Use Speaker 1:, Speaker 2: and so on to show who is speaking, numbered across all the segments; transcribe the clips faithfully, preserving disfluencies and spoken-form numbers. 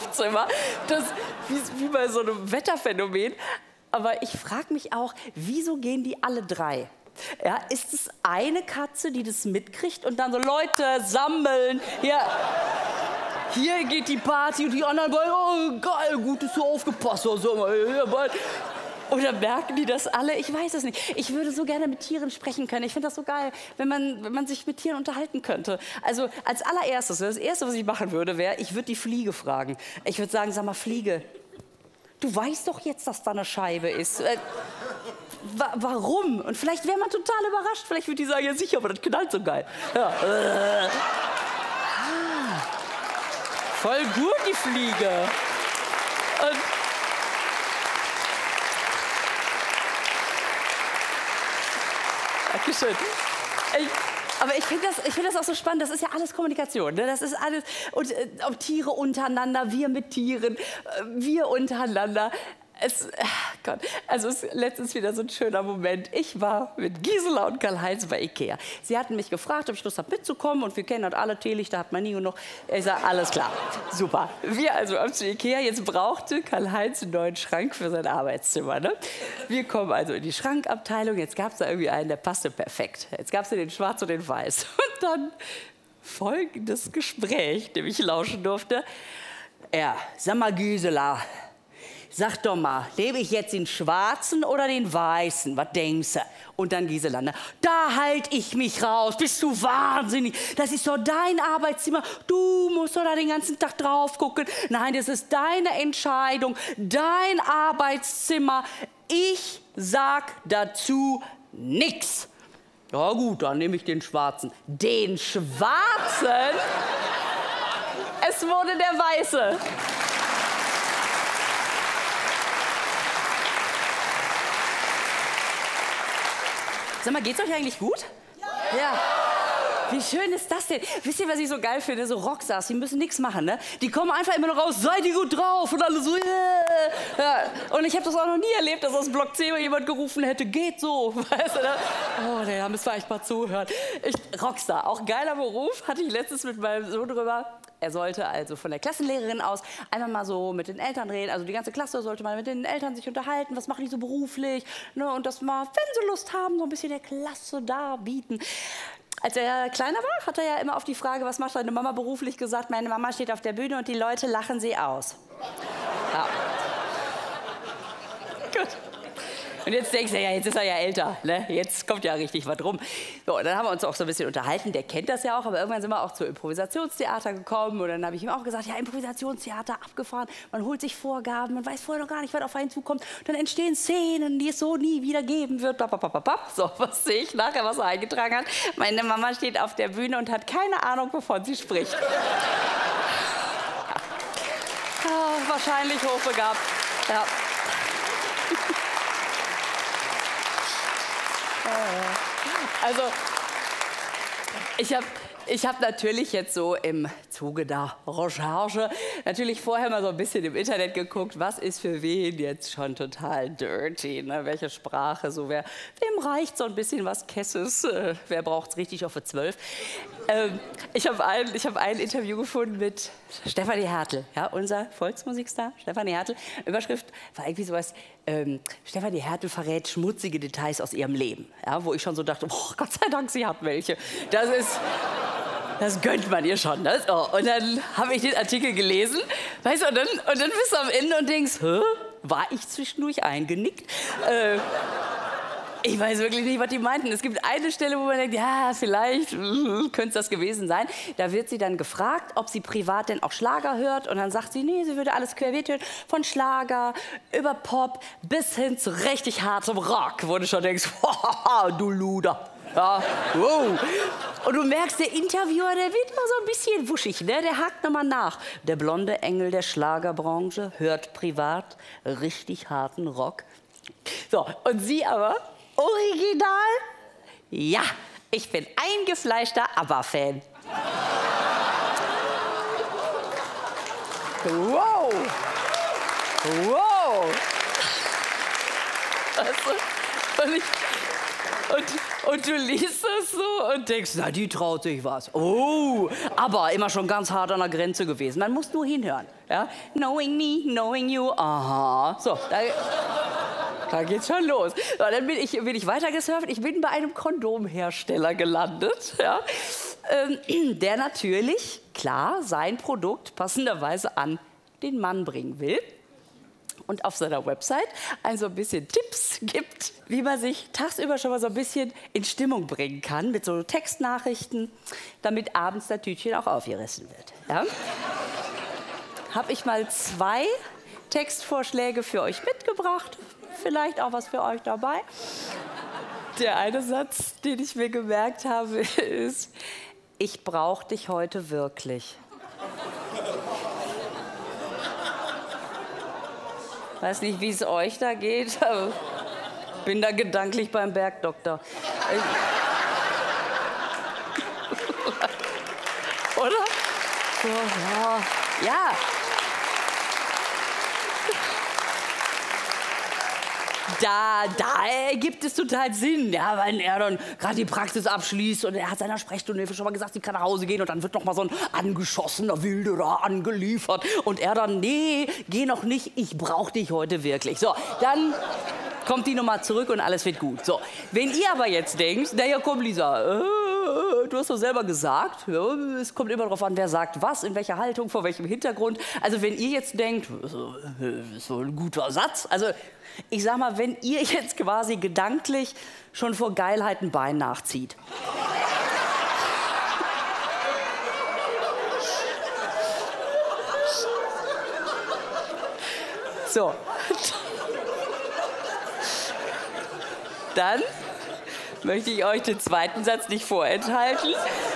Speaker 1: Schlafzimmer. Das wie, wie bei so einem Wetterphänomen. Aber ich frage mich auch, wieso gehen die alle drei? Ja, ist es eine Katze, die das mitkriegt und dann so, Leute, sammeln, hier, hier geht die Party und die anderen, oh, geil, gut, dass du aufgepasst hast. Oder merken die das alle? Ich weiß es nicht. Ich würde so gerne mit Tieren sprechen können. Ich finde das so geil, wenn man, wenn man sich mit Tieren unterhalten könnte. Also als allererstes, das Erste, was ich machen würde, wäre, ich würde die Fliege fragen. Ich würde sagen, sag mal, Fliege, du weißt doch jetzt, dass da eine Scheibe ist. Äh, wa warum? Und vielleicht wäre man total überrascht. Vielleicht würde die sagen, ja sicher, aber das knallt so geil. Ja. Äh. Ah. Voll gut, die Fliege. Und Dankeschön. Ich, aber ich finde das, ich find das auch so spannend. Das ist ja alles Kommunikation. Ne? Das ist alles. Und äh, auch Tiere untereinander, wir mit Tieren, äh, wir untereinander. Es, ach Gott, also es ist letztens wieder so ein schöner Moment. Ich war mit Gisela und Karl-Heinz bei Ikea. Sie hatten mich gefragt, ob ich Lust habe mitzukommen. Und wir kennen halt alle Teelichter, hat man nie genug. Ich sage, alles klar, super. Wir also ab zu Ikea. Jetzt brauchte Karl-Heinz einen neuen Schrank für sein Arbeitszimmer. Ne? Wir kommen also in die Schrankabteilung. Jetzt gab es da irgendwie einen, der passte perfekt. Jetzt gab es den Schwarz und den Weiß. Und dann folgendes Gespräch, dem ich lauschen durfte. Ja, sag mal, Gisela, sag doch mal, lebe ich jetzt den Schwarzen oder den Weißen? Was denkst du? Und dann Gisela, ne? Da halte ich mich raus. Bist du wahnsinnig? Das ist doch dein Arbeitszimmer. Du musst doch da den ganzen Tag drauf gucken. Nein, das ist deine Entscheidung. Dein Arbeitszimmer. Ich sag dazu nix. Ja gut, dann nehme ich den Schwarzen. Den Schwarzen? Es wurde der Weiße. Sag mal, geht's euch eigentlich gut? Ja. Ja. Wie schön ist das denn? Wisst ihr, was ich so geil finde? So Rockstars, die müssen nichts machen, ne? Die kommen einfach immer noch raus, seid ihr gut drauf? Und alle so, yeah. Ja. Und ich habe das auch noch nie erlebt, dass aus Block zehn jemand gerufen hätte, geht so. Weißt du, ne? Oh, nee, da müssen wir echt mal zuhören. Ich, Rockstar, auch geiler Beruf, hatte ich letztens mit meinem Sohn drüber. Er sollte also von der Klassenlehrerin aus einmal mal so mit den Eltern reden. Also die ganze Klasse sollte mal mit den Eltern sich unterhalten. Was machen die so beruflich? Ne? Und das mal, wenn sie Lust haben, so ein bisschen der Klasse darbieten. Als er kleiner war, hat er ja immer auf die Frage, was macht deine Mama beruflich, gesagt, meine Mama steht auf der Bühne und die Leute lachen sie aus. Ja. Gut. Und jetzt denkst du, ja, jetzt ist er ja älter, ne? Jetzt kommt ja richtig was rum. So, und dann haben wir uns auch so ein bisschen unterhalten, der kennt das ja auch, aber irgendwann sind wir auch zu Improvisationstheater gekommen und dann habe ich ihm auch gesagt, ja, Improvisationstheater, abgefahren, man holt sich Vorgaben, man weiß vorher noch gar nicht, was auf einen zukommt, dann entstehen Szenen, die es so nie wieder geben wird. So, was sehe ich nachher, was er eingetragen hat? Meine Mama steht auf der Bühne und hat keine Ahnung, wovon sie spricht. Ah, wahrscheinlich hochbegabt, ja. Also, ich habe ich hab natürlich jetzt so im Zuge der Recherche natürlich vorher mal so ein bisschen im Internet geguckt, was ist für wen jetzt schon total dirty, ne? Welche Sprache, so wer, wem reicht so ein bisschen was Kesses, äh, wer braucht es richtig auf eine zwölf. Ähm, ich habe ein, ich hab ein Interview gefunden mit Stefanie Hertel, ja, unser Volksmusikstar, Stefanie Hertel. Überschrift war irgendwie sowas, ähm, Stefanie Hertel verrät schmutzige Details aus ihrem Leben, ja, wo ich schon so dachte, oh, Gott sei Dank, sie hat welche. Das ist... Das gönnt man ihr schon. Ne? So, und dann habe ich den Artikel gelesen, weißt du, und dann, und dann bist du am Ende und denkst, hä? War ich zwischendurch eingenickt? Äh, ich weiß wirklich nicht, was die meinten. Es gibt eine Stelle, wo man denkt, ja, vielleicht uh, könnte es das gewesen sein. Da wird sie dann gefragt, ob sie privat denn auch Schlager hört. Und dann sagt sie, nee, sie würde alles querbeet hören. Von Schlager über Pop bis hin zu richtig hartem Rock. Wo du schon denkst, du Luder. Ja, wow. Und du merkst, der Interviewer, der wird immer so ein bisschen wuschig, ne? Der hakt nochmal nach. Der blonde Engel der Schlagerbranche hört privat richtig harten Rock. So, und sie aber, original, ja, ich bin eingefleischter ABBA-Fan. Wow. Wow. Weißt du, und ich, Und, und du liest das so und denkst, na, die traut sich was. Oh, aber immer schon ganz hart an der Grenze gewesen. Man muss nur hinhören. Ja? Knowing me, knowing you, aha. So, da, da geht's schon los. So, dann bin ich, bin ich weitergesurft. Ich bin bei einem Kondomhersteller gelandet. Ja? Ähm, der natürlich, klar, sein Produkt passenderweise an den Mann bringen will. Und auf seiner Website also ein bisschen Tipps gibt, wie man sich tagsüber schon mal so ein bisschen in Stimmung bringen kann mit so Textnachrichten, damit abends das Tütchen auch aufgerissen wird. Ja? Habe ich mal zwei Textvorschläge für euch mitgebracht, vielleicht auch was für euch dabei. Der eine Satz, den ich mir gemerkt habe, ist: Ich brauche dich heute wirklich. Weiß nicht, wie es euch da geht, aber bin da gedanklich beim Bergdoktor. Oder? So, ja. Ja. Da, da ergibt es total Sinn, ja, wenn er dann gerade die Praxis abschließt und er hat seiner Sprechstundenhilfe schon mal gesagt, sie kann nach Hause gehen und dann wird noch mal so ein angeschossener Wilderer angeliefert und er dann, nee, geh noch nicht, ich brauch dich heute wirklich. So, dann kommt die nochmal zurück und alles wird gut. So, wenn ihr aber jetzt denkt, naja, komm, Lisa, äh, du hast doch selber gesagt, ja, es kommt immer darauf an, wer sagt was, in welcher Haltung, vor welchem Hintergrund. Also wenn ihr jetzt denkt, so, so ein guter Satz, also ich sag mal, wenn ihr jetzt quasi gedanklich schon vor Geilheit ein Bein nachzieht. So. Dann möchte ich euch den zweiten Satz nicht vorenthalten.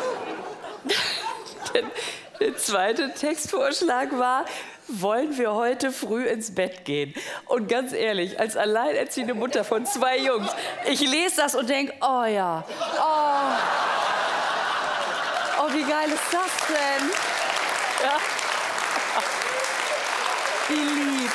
Speaker 1: Der zweite Textvorschlag war: Wollen wir heute früh ins Bett gehen? Und ganz ehrlich, als alleinerziehende Mutter von zwei Jungs, ich lese das und denke, oh ja, oh, oh, wie geil ist das denn? Ja. Wie lieb.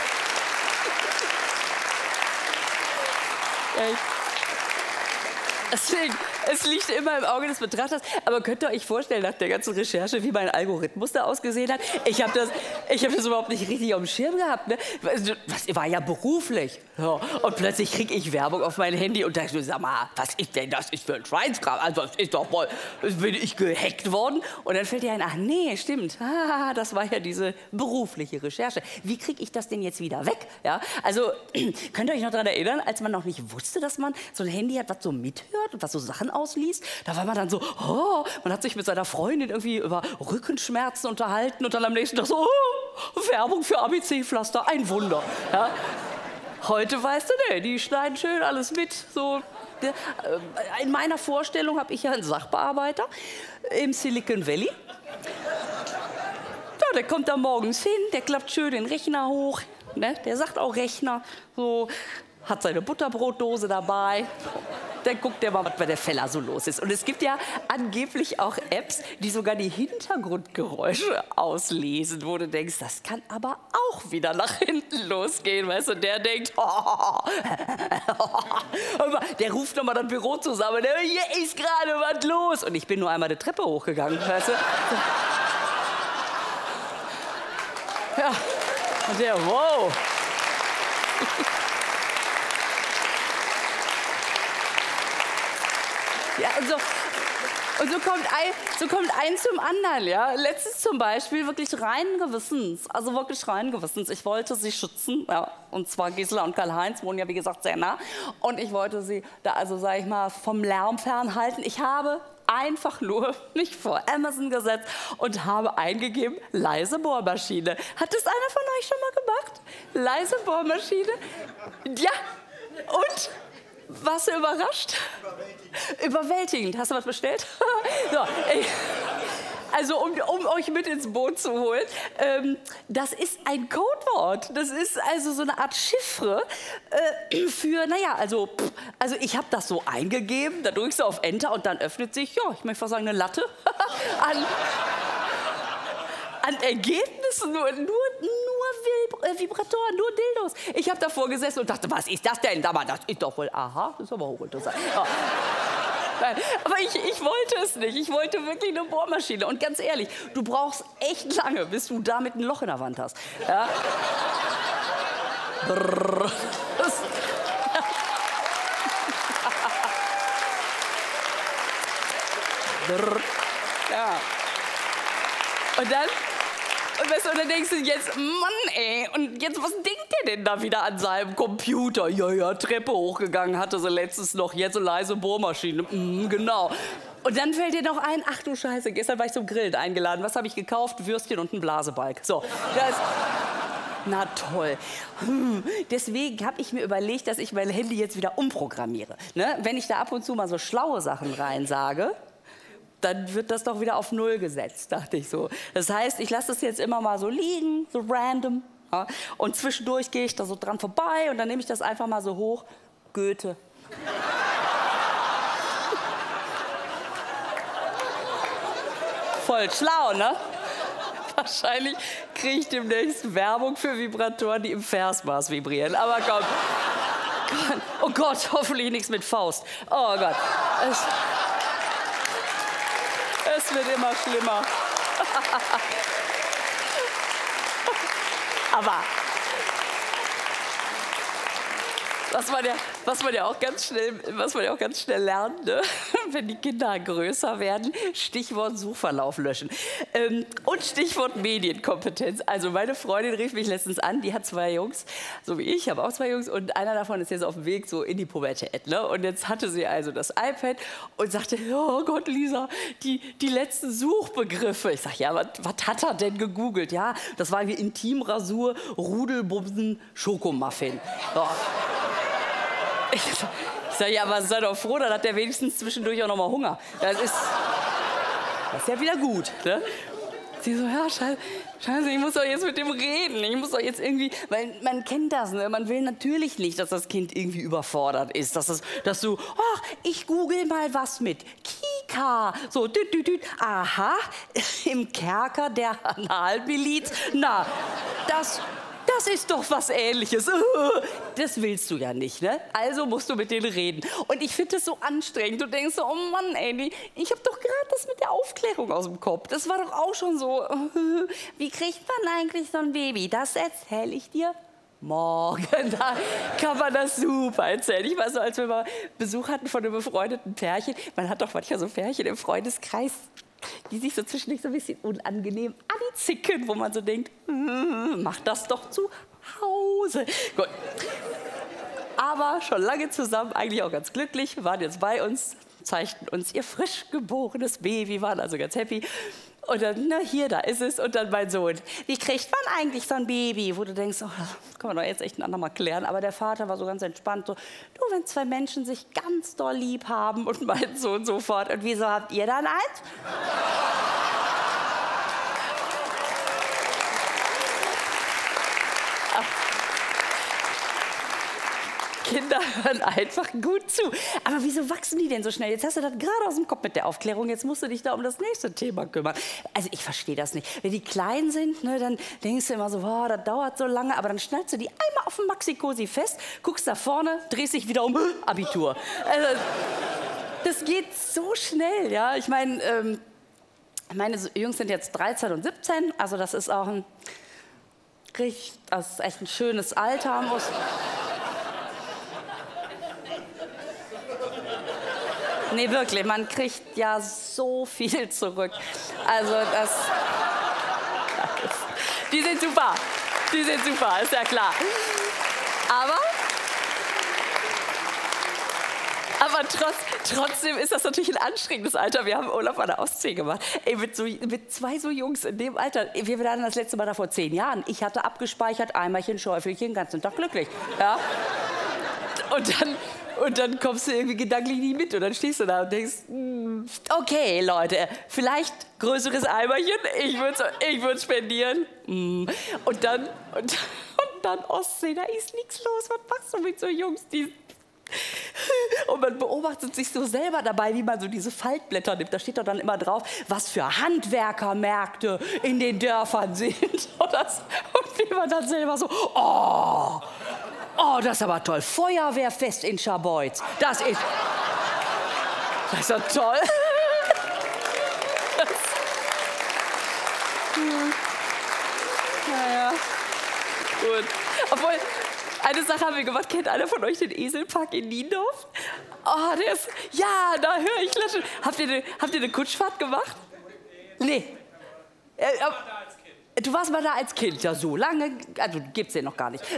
Speaker 1: Echt. Deswegen, es liegt immer im Auge des Betrachters. Aber könnt ihr euch vorstellen, nach der ganzen Recherche, wie mein Algorithmus da ausgesehen hat? Ich habe das, ich hab das überhaupt nicht richtig auf dem Schirm gehabt. Ne? Das war ja beruflich. Ja. Und plötzlich kriege ich Werbung auf mein Handy und dachte, sag mal, was ist denn das ist für ein Schweinskram? Also das ist doch wohl, bin ich gehackt worden? Und dann fällt dir ein, ach nee, stimmt. Ah, das war ja diese berufliche Recherche. Wie kriege ich das denn jetzt wieder weg? Ja? Also könnt ihr euch noch daran erinnern, als man noch nicht wusste, dass man so ein Handy hat, was so mithört und was so Sachen ausliest? Da war man dann so, oh, man hat sich mit seiner Freundin irgendwie über Rückenschmerzen unterhalten und dann am nächsten Tag so, oh, Werbung für A B C-Pflaster, ein Wunder. Ja? Heute weißt du, nee, die schneiden schön alles mit. So, der, äh, in meiner Vorstellung habe ich ja einen Sachbearbeiter im Silicon Valley. Ja, der kommt da morgens hin, der klappt schön den Rechner hoch. Ne? Der sagt auch Rechner, so, hat seine Butterbrotdose dabei. Dann guckt der mal, was bei der Feller so los ist. Und es gibt ja angeblich auch Apps, die sogar die Hintergrundgeräusche auslesen, wo du denkst, das kann aber auch wieder nach hinten losgehen, weißt du? Der denkt, oh, der ruft nochmal das Büro zusammen, hier ist gerade was los. Und ich bin nur einmal die Treppe hochgegangen, weißt du? Ja, und der, wow. Ja, und so, und so kommt ein, so kommt ein zum anderen, ja. Letztens zum Beispiel wirklich reinen Gewissens, also wirklich reinen Gewissens. Ich wollte sie schützen, ja. Und zwar Gisela und Karl-Heinz wohnen ja, wie gesagt, sehr nah. Und ich wollte sie da, also sag ich mal, vom Lärm fernhalten. Ich habe einfach nur mich vor Amazon gesetzt und habe eingegeben, leise Bohrmaschine. Hat das einer von euch schon mal gemacht? Leise Bohrmaschine? Ja, und? Warst du überrascht? Überwältigend. Überwältigend. Hast du was bestellt? So, ich, also um, um euch mit ins Boot zu holen, ähm, das ist ein Codewort. Das ist also so eine Art Chiffre äh, für, naja, also, pff, also ich habe das so eingegeben, da drückst du auf Enter und dann öffnet sich, ja, ich möchte fast sagen, eine Latte an, an Ergebnissen, nur, nur, nur Vibratoren, nur Dildos. Ich habe davor gesessen und dachte, was ist das denn? Aber das ist doch wohl, aha, das ist aber hochinteressant. Ja. Nein, aber ich, ich wollte es nicht. Ich wollte wirklich eine Bohrmaschine. Und ganz ehrlich, du brauchst echt lange, bis du damit ein Loch in der Wand hast. Ja? Brrr. Das, Brrr. Ja. Und dann, und, weißt du, und dann denkst du jetzt, Mann, ey, und jetzt, was denkt der denn da wieder an seinem Computer? Ja, ja, Treppe hochgegangen, hatte sie letztens noch, jetzt so leise Bohrmaschine. Mm, genau. Und dann fällt dir noch ein, ach du Scheiße, gestern war ich zum Grillen eingeladen. Was habe ich gekauft? Würstchen und einen Blasebalg. So, das... Na toll. Hm. Deswegen habe ich mir überlegt, dass ich mein Handy jetzt wieder umprogrammiere. Ne? Wenn ich da ab und zu mal so schlaue Sachen reinsage, dann wird das doch wieder auf Null gesetzt, dachte ich so. Das heißt, ich lasse das jetzt immer mal so liegen, so random. Ja? Und zwischendurch gehe ich da so dran vorbei und dann nehme ich das einfach mal so hoch. Goethe. Voll schlau, ne? Wahrscheinlich kriege ich demnächst Werbung für Vibratoren, die im Versmaß vibrieren. Aber komm. Oh Gott, hoffentlich nichts mit Faust. Oh Gott. Es, es wird immer schlimmer. Aber was man ja, was man ja auch ganz schnell, was man ja auch ganz schnell lernt, ne? Wenn die Kinder größer werden, Stichwort Suchverlauf löschen. Ähm, und Stichwort Medienkompetenz. Also meine Freundin rief mich letztens an, die hat zwei Jungs, so wie ich, habe auch zwei Jungs und einer davon ist jetzt auf dem Weg so in die Pubertät. Ne? Und jetzt hatte sie also das iPad und sagte, oh Gott, Lisa, die, die letzten Suchbegriffe. Ich sage, ja, was hat er denn gegoogelt? Ja, das war wie Intimrasur, Rudelbumsen, Schokomuffin. So. Ich sage, ja, aber sei doch froh, dann hat der wenigstens zwischendurch auch noch mal Hunger. Das ist, das ist ja wieder gut. Ne? Sie so, ja, scheiße, scheiße, ich muss doch jetzt mit dem reden. Ich muss doch jetzt irgendwie, weil man kennt das, ne? Man will natürlich nicht, dass das Kind irgendwie überfordert ist. Dass, das, dass du, ach, ich google mal was mit Kika. So, düt, düt, düt. Aha, im Kerker der Analmiliz. Na, das... Das ist doch was Ähnliches. Das willst du ja nicht, ne? Also musst du mit denen reden. Und ich finde das so anstrengend. Du denkst so, oh Mann, ey, ich habe doch gerade das mit der Aufklärung aus dem Kopf. Das war doch auch schon so. Wie kriegt man eigentlich so ein Baby? Das erzähle ich dir morgen. Da kann man das super erzählen. Ich weiß so, als wir mal Besuch hatten von einem befreundeten Pärchen. Man hat doch manchmal so Pärchen im Freundeskreis, die sich so zwischendurch so ein bisschen unangenehm anzicken, wo man so denkt, hm, mach das doch zu Hause. Gut. Aber schon lange zusammen, eigentlich auch ganz glücklich, waren jetzt bei uns, zeigten uns ihr frisch geborenes Baby, waren also ganz happy. Und dann, na hier, da ist es. Und dann mein Sohn, wie kriegt man eigentlich so ein Baby? Wo du denkst, oh, das kann man doch jetzt echt ein andermal klären. Aber der Vater war so ganz entspannt, so, du, wenn zwei Menschen sich ganz doll lieb haben. Und mein Sohn sofort, und wieso habt ihr dann eins? Kinder hören einfach gut zu. Aber wieso wachsen die denn so schnell? Jetzt hast du das gerade aus dem Kopf mit der Aufklärung. Jetzt musst du dich da um das nächste Thema kümmern. Also ich verstehe das nicht. Wenn die klein sind, ne, dann denkst du immer so, wow, das dauert so lange. Aber dann schnallst du die einmal auf dem Maxi-Cosi fest, guckst da vorne, drehst dich wieder um, Abitur. Also, das geht so schnell, ja. Ich meine, ähm, meine Jungs sind jetzt dreizehn und siebzehn. Also das ist auch ein, richtig, das ist echt ein schönes Alter. Muss Nee, wirklich, man kriegt ja so viel zurück. Also das, das ist, die sind super, die sind super, ist ja klar. Aber, aber trotz, trotzdem ist das natürlich ein anstrengendes Alter. Wir haben Urlaub an der Ostsee gemacht. Ey, mit, so, mit zwei so Jungs in dem Alter. Wir waren das letzte Mal da vor zehn Jahren. Ich hatte abgespeichert, Eimerchen, Schäufelchen, den ganzen Tag glücklich. Ja? Und dann... Und dann kommst du irgendwie gedanklich nicht mit und dann stehst du da und denkst, okay, Leute, vielleicht größeres Eimerchen, ich würde ich würd spendieren. Und dann, und, und dann Ostsee, da ist nichts los. Was machst du mit so Jungs, die Und man beobachtet sich so selber dabei, wie man so diese Faltblätter nimmt. Da steht doch dann immer drauf, was für Handwerkermärkte in den Dörfern sind. Und, das, und wie man dann selber so, oh, oh, das ist aber toll. Feuerwehrfest in Scharbeutz. Das ist, das ist doch toll. Das, hm. Naja, gut. Obwohl, eine Sache haben wir gemacht. Kennt einer von euch den Eselpark in Niendorf? Oh, der ist, ja, da höre ich klatschen. Habt ihr eine, habt ihr eine Kutschfahrt gemacht? Nee. Äh, äh, du warst mal da als Kind, ja so lange, also gibt's den noch gar nicht.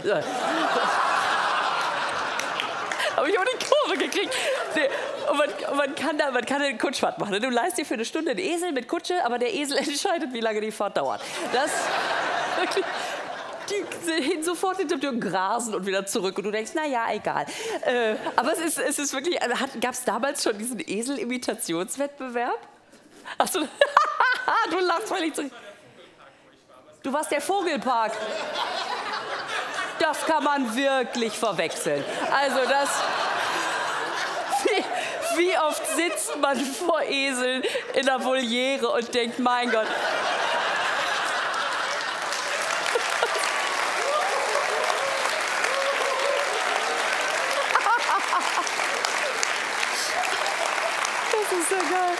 Speaker 1: Habe ich auch die Kurve gekriegt. Nee. Und man, man, kann da, man kann eine Kutschfahrt machen. Du leihst dir für eine Stunde einen Esel mit Kutsche, aber der Esel entscheidet, wie lange die Fahrt dauert. Das wirklich. Die hin sofort hinter dir grasen und wieder zurück. Und du denkst, na ja, egal. Äh, aber es ist, es ist wirklich, also gab es damals schon diesen Esel-Imitationswettbewerb? Ach so, du lachst, weil ich zurück. Du warst der Vogelpark. Das kann man wirklich verwechseln. Also das... Wie, wie oft sitzt man vor Eseln in der Voliere und denkt, mein Gott... Das ist so geil.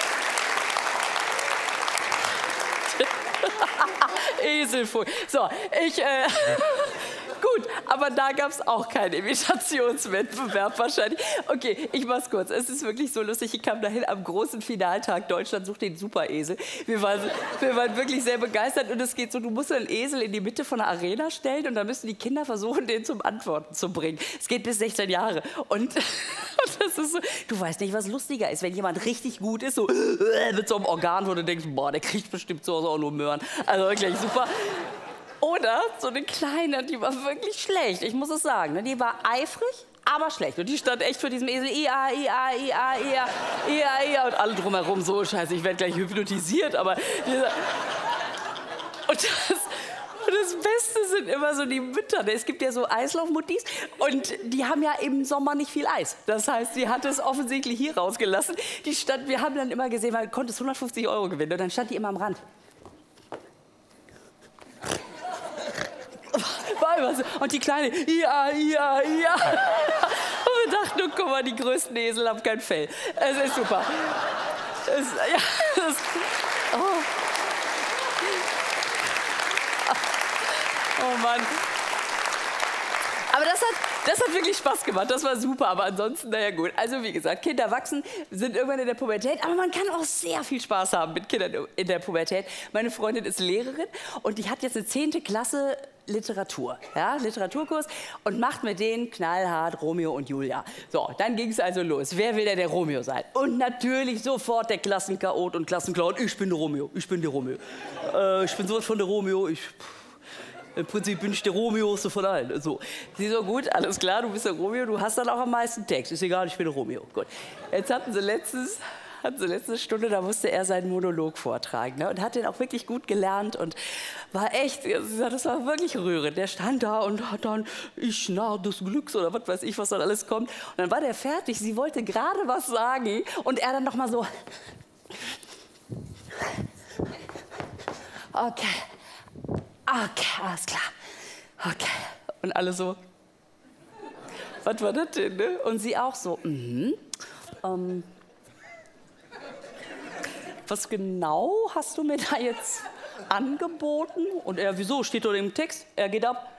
Speaker 1: Eselvogel. So, ich, äh, gut, aber da gab es auch keinen Imitationswettbewerb wahrscheinlich. Okay, ich mach's kurz. Es ist wirklich so lustig. Ich kam dahin am großen Finaltag. Deutschland sucht den Superesel. Wir waren, wir waren wirklich sehr begeistert. Und es geht so, du musst einen Esel in die Mitte von der Arena stellen und dann müssen die Kinder versuchen, den zum Antworten zu bringen. Es geht bis sechzehn Jahre. Und, und das ist so, du weißt nicht, was lustiger ist, wenn jemand richtig gut ist, so mit so einem Organ, wo du denkst, boah, der kriegt bestimmt zu Hause auch nur Möhren. Also wirklich super. Oder so eine Kleine, die war wirklich schlecht, ich muss es sagen. Die war eifrig, aber schlecht. Und die stand echt für diesen Esel, ia, ia, ia, ia, ia, ia. Und alle drumherum so, scheiße, ich werde gleich hypnotisiert. Aber dieser und, das, und das Beste sind immer so die Mütter. Es gibt ja so Eislaufmuttis und die haben ja im Sommer nicht viel Eis. Das heißt, sie hat es offensichtlich hier rausgelassen. Die stand, wir haben dann immer gesehen, man konnte hundertfünfzig Euro gewinnen. Und dann stand die immer am Rand. Und die Kleine, ja, ja, ja. Und wir dachten, oh, guck mal, die größten Esel haben kein Fell. Es ist super. Es, ja, das, oh. Oh Mann. Aber das hat, das hat wirklich Spaß gemacht, das war super, aber ansonsten, naja gut. Also wie gesagt, Kinder wachsen, sind irgendwann in der Pubertät, aber man kann auch sehr viel Spaß haben mit Kindern in der Pubertät. Meine Freundin ist Lehrerin und die hat jetzt eine zehnte Klasse Literatur, ja, Literaturkurs und macht mit denen knallhart Romeo und Julia. So, dann ging es also los. Wer will denn der Romeo sein? Und natürlich sofort der Klassenchaot und Klassenclown. Ich bin der Romeo, ich bin der Romeo. Äh, ich bin sowas von der Romeo, ich... Im Prinzip bin ich der Romeo so von allen. So. Sie so, gut, alles klar, du bist der Romeo, du hast dann auch am meisten Text. Ist egal, ich bin der Romeo. Gut. Jetzt hatten sie letztens, hatten sie letzte Stunde, da musste er seinen Monolog vortragen. Ne? Und hat den auch wirklich gut gelernt und war echt, das war wirklich rührend. Der stand da und hat dann, ich Narr des Glücks oder was weiß ich, was dann alles kommt. Und dann war der fertig, sie wollte gerade was sagen und er dann noch mal so, okay. Okay, alles klar. Okay. Und alle so, was war das denn, ne? Und sie auch so, mhm. Ähm, was genau hast du mir da jetzt angeboten? Und er, wieso, steht dort im Text? Er geht ab.